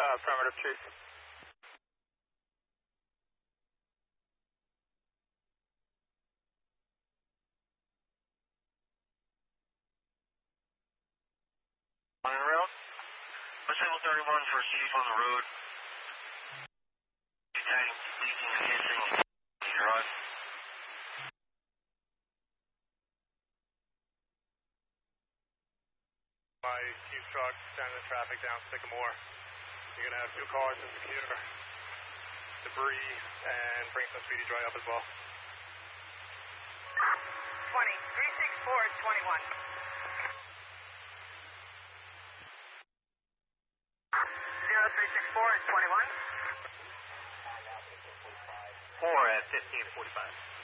Affirmative, Chief. On the road? Disable 31 for Chief on the road. Tagging, leaking, and hissing. You're on. My Chief truck sending the traffic down Sycamore. You're going to have 2 cars to secure debris and bring some speedy dry up as well. 20, 364 is 21. 0364 is 21. 4 at 1545.